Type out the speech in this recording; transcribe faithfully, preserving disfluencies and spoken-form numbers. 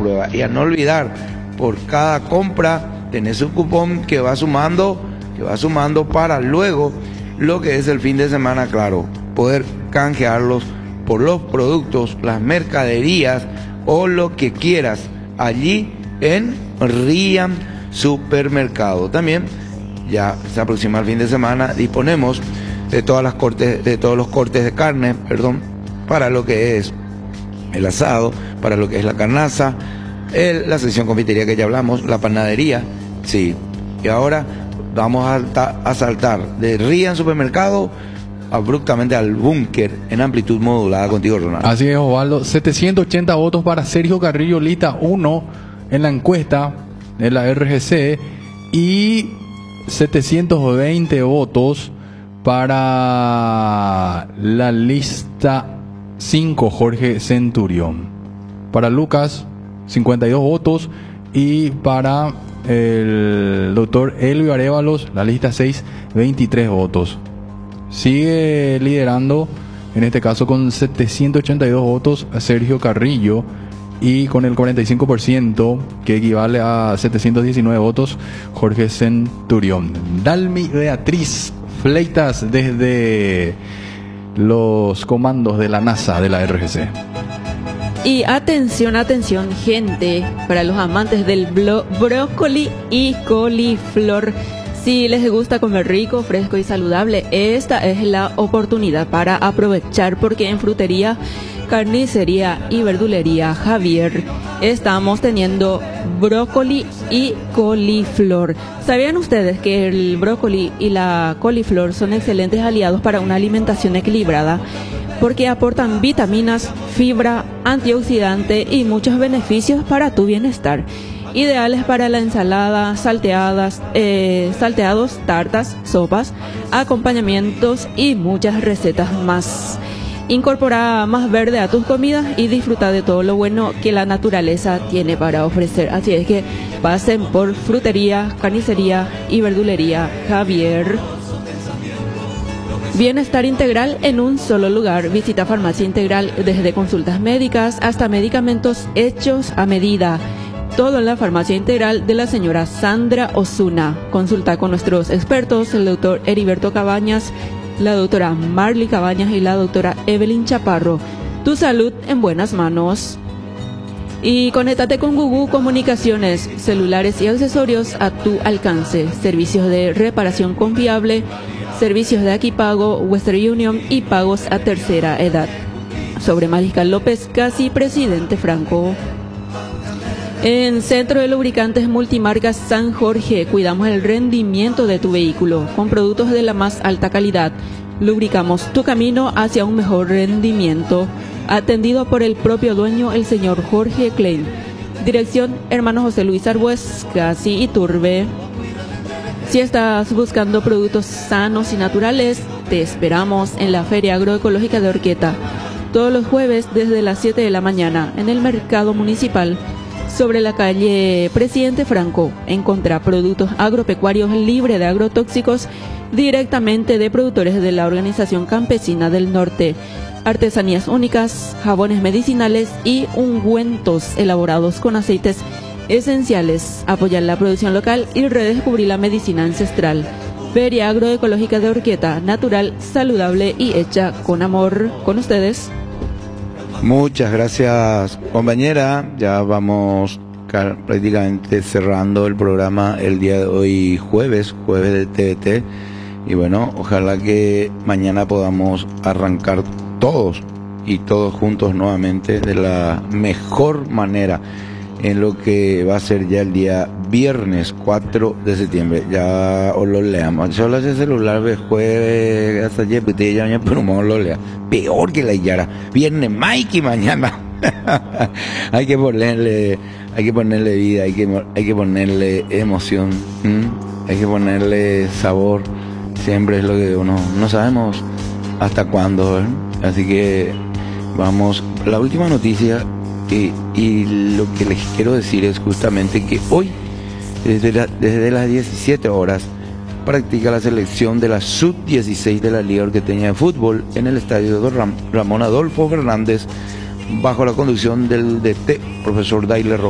prueba. Y a no olvidar, por cada compra tenés un cupón que va sumando, que va sumando para luego lo que es el fin de semana, claro, poder canjearlos por los productos, las mercaderías o lo que quieras allí en Rian Supermercado. También ya se aproxima el fin de semana, disponemos de todas las cortes, de todos los cortes de carne, perdón, para lo que es el asado, para lo que es la carnaza, el, la sección confitería que ya hablamos, la panadería, sí. Y ahora vamos a, a saltar de Rian Supermercado abruptamente al búnker en amplitud modulada. Contigo, Ronaldo. Así es, Osvaldo. setecientos ochenta votos para Sergio Carrillo Lita uno en la encuesta de la R G C y setecientos veinte votos para la lista cinco, Jorge Centurión. Para Lucas, cincuenta y dos votos. Y para el doctor Elvio Arévalos, la lista seis, veintitrés votos. Sigue liderando, en este caso con setecientos ochenta y dos votos, a Sergio Carrillo. Y con el cuarenta y cinco por ciento, que equivale a setecientos diecinueve votos, Jorge Centurión. Dalmi Beatriz Fleitas desde los comandos de la NASA de la R G C. Y atención, atención, gente, para los amantes del blo- brócoli y coliflor. Si les gusta comer rico, fresco y saludable, esta es la oportunidad para aprovechar, porque en Frutería, Carnicería y Verdulería Javier estamos teniendo brócoli y coliflor. ¿Sabían ustedes que el brócoli y la coliflor son excelentes aliados para una alimentación equilibrada? Porque aportan vitaminas, fibra, antioxidante y muchos beneficios para tu bienestar. Ideales para la ensalada, salteadas, eh, salteados, tartas, sopas, acompañamientos y muchas recetas más. Incorpora más verde a tus comidas y disfruta de todo lo bueno que la naturaleza tiene para ofrecer. Así es que pasen por Frutería, Carnicería y Verdulería Javier. Bienestar integral en un solo lugar. Visita Farmacia Integral, desde consultas médicas hasta medicamentos hechos a medida. Todo en la Farmacia Integral de la señora Sandra Osuna. Consulta con nuestros expertos, el doctor Heriberto Cabañas, la doctora Marley Cabañas y la doctora Evelyn Chaparro. Tu salud en buenas manos. Y conéctate con Gugu Comunicaciones, celulares y accesorios a tu alcance. Servicios de reparación confiable, servicios de Aquipago, Western Union y pagos a tercera edad. Sobre Mariscal López, casi Presidente Franco. En Centro de Lubricantes Multimarcas San Jorge, cuidamos el rendimiento de tu vehículo con productos de la más alta calidad. Lubricamos tu camino hacia un mejor rendimiento. Atendido por el propio dueño, el señor Jorge Klein. Dirección: Hermano José Luis Arbues, casi Iturbe. Si estás buscando productos sanos y naturales, te esperamos en la Feria Agroecológica de Orqueta. Todos los jueves desde las siete de la mañana en el Mercado Municipal. Sobre la calle Presidente Franco, encontrá productos agropecuarios libres de agrotóxicos directamente de productores de la Organización Campesina del Norte. Artesanías únicas, jabones medicinales y ungüentos elaborados con aceites esenciales. Apoyar la producción local y redescubrir la medicina ancestral. Feria Agroecológica de Orqueta, natural, saludable y hecha con amor. Con ustedes. Muchas gracias, compañera. Ya vamos prácticamente cerrando el programa el día de hoy, jueves, jueves de T V T. Y bueno, ojalá que mañana podamos arrancar todos y todos juntos nuevamente de la mejor manera en lo que va a ser ya el día viernes cuatro de septiembre. Ya os lo leamos. Solo ese celular de jueves hasta ayer, pues ya pero no lo lea. Peor que la Yara. Viernes, Mikey, mañana. Hay que ponerle, hay que ponerle vida, hay que, hay que ponerle emoción, ¿m? Hay que ponerle sabor. Siempre es lo que uno no sabemos hasta cuándo, ¿eh? Así que vamos. La última noticia. Y, y lo que les quiero decir es justamente que hoy, desde, la, desde las diecisiete horas, practica la selección de la sub dieciséis de la Liga Orqueteña de Fútbol en el estadio de Ram, Ramón Adolfo Fernández, bajo la conducción del D T, profesor Daile Rojas.